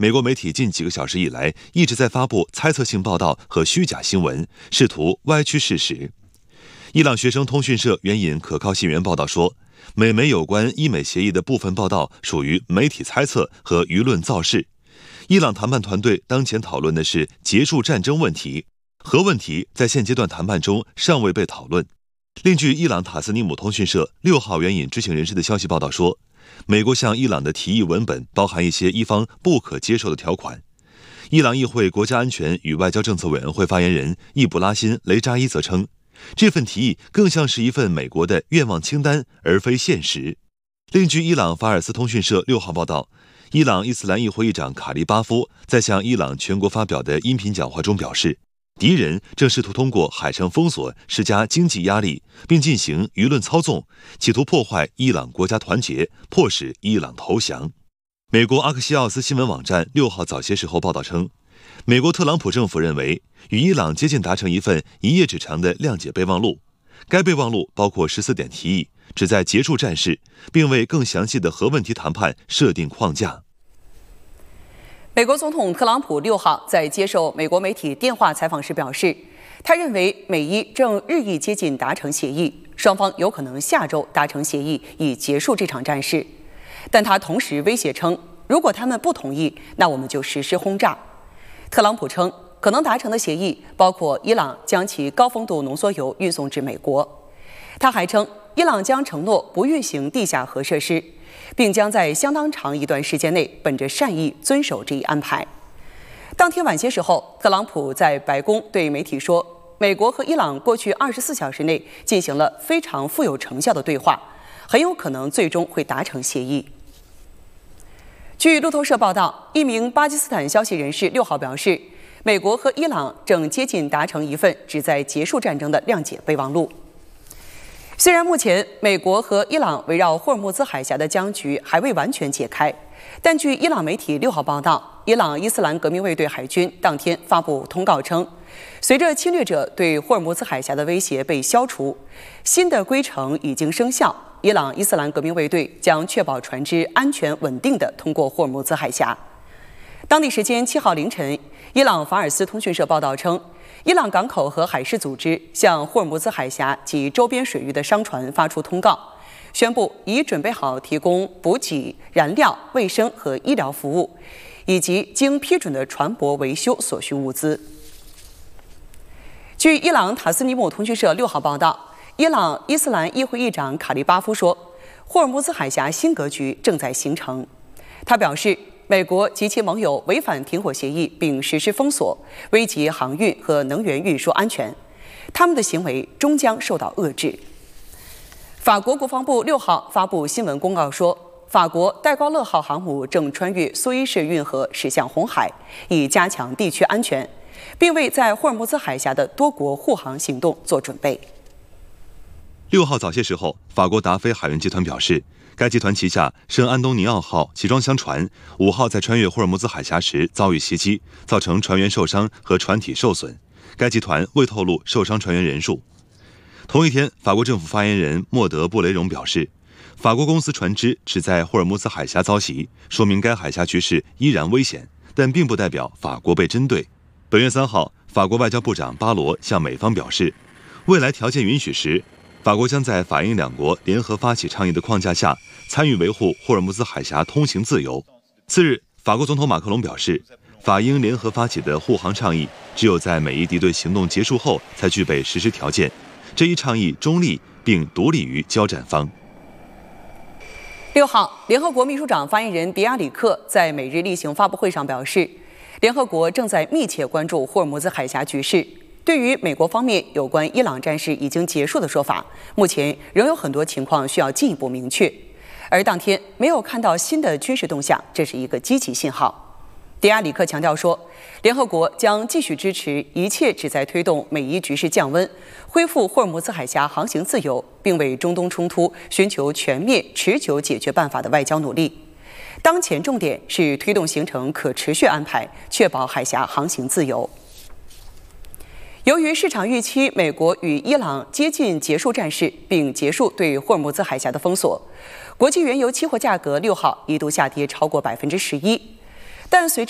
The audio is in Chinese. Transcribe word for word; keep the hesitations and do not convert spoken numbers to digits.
美国媒体近几个小时以来一直在发布猜测性报道和虚假新闻，试图歪曲事实。伊朗学生通讯社援引可靠信源报道说，美媒有关伊美协议的部分报道属于媒体猜测和舆论造势。伊朗谈判团队当前讨论的是结束战争问题，核问题在现阶段谈判中尚未被讨论。另据伊朗塔斯尼姆通讯社六号援引知情人士的消息报道说，美国向伊朗的提议文本包含一些伊方不可接受的条款。伊朗议会国家安全与外交政策委员会发言人易卜拉欣·雷扎伊则称，这份提议更像是一份美国的愿望清单，而非现实。另据伊朗法尔斯通讯社六号报道，伊朗伊斯兰议会议长卡利巴夫在向伊朗全国发表的音频讲话中表示，敌人正试图通过海上封锁施加经济压力，并进行舆论操纵，企图破坏伊朗国家团结，迫使伊朗投降。美国阿克西奥斯新闻网站六号早些时候报道称，美国特朗普政府认为与伊朗接近达成一份一页纸长的谅解备忘录，该备忘录包括十四点提议，旨在结束战事，并为更详细的核问题谈判设定框架。 美国总统特朗普六号在接受美国媒体电话采访时表示，他认为美伊正日益接近达成协议，双方有可能下周达成协议以结束这场战事。但他同时威胁称，如果他们不同意，那我们就实施轰炸。特朗普称，可能达成的协议包括伊朗将其高丰度浓缩铀运送至美国。他还称，伊朗将承诺不运行地下核设施，并将在相当长一段时间内本着善意遵守这一安排。当天晚些时候，特朗普在白宫对媒体说，美国和伊朗过去二十四小时内进行了非常富有成效的对话，很有可能最终会达成协议。据路透社报道，一名巴基斯坦消息人士六号表示，美国和伊朗正接近达成一份旨在结束战争的谅解备忘录。虽然目前美国和伊朗围绕霍尔木兹海峡的僵局还未完全解开，但据伊朗媒体六号报道，伊朗伊斯兰革命卫队海军当天发布通告称，随着侵略者对霍尔木兹海峡的威胁被消除，新的规程已经生效，伊朗伊斯兰革命卫队将确保船只安全稳定地通过霍尔木兹海峡。当地时间七号凌晨，伊朗法尔斯通讯社报道称，伊朗港口和海事组织向霍尔木兹海峡及周边水域的商船发出通告，宣布已准备好提供补给、燃料、卫生和医疗服务，以及经批准的船舶维修所需物资。据伊朗塔斯尼姆通讯社六号报道，伊朗伊斯兰议会议长卡利巴夫说，霍尔木兹海峡新格局正在形成。他表示，美国及其盟友违反停火协议并实施封锁，危及航运和能源运输安全，他们的行为终将受到遏制。法国国防部六号发布新闻公告说，法国戴高乐号航母正穿越苏伊士运河驶向红海，以加强地区安全，并为在霍尔木兹海峡的多国护航行动做准备。 六号早些时候，法国达菲海运集团表示，该集团旗下圣安东尼奥号集装箱船五号在穿越霍尔木兹海峡时遭遇袭击，造成船员受伤和船体受损。该集团未透露受伤船员人数。同一天，法国政府发言人莫德布雷荣表示，法国公司船只只在霍尔木兹海峡遭袭，说明该海峡局势依然危险，但并不代表法国被针对。本月三号，法国外交部长巴罗向美方表示，未来条件允许时，法国将在法英两国联合发起倡议的框架下，参与维护霍尔木兹海峡通行自由。次日，法国总统马克龙表示，法英联合发起的护航倡议只有在美伊敌对行动结束后才具备实施条件。这一倡议中立并独立于交战方。 六号，联合国秘书长发言人迪亚里克在每日例行发布会上表示，联合国正在密切关注霍尔木兹海峡局势。对于美国方面有关伊朗战事已经结束的说法，目前仍有很多情况需要进一步明确。而当天没有看到新的军事动向，这是一个积极信号。迪亚里克强调说，联合国将继续支持一切旨在推动美伊局势降温、恢复霍尔木兹海峡航行自由，并为中东冲突寻求全面、持久解决办法的外交努力。当前重点是推动形成可持续安排，确保海峡航行自由。由于市场预期美国与伊朗接近结束战事，并结束对霍尔木兹海峡的封锁，国际原油期货价格六号一度下跌超过百分之十一。但随着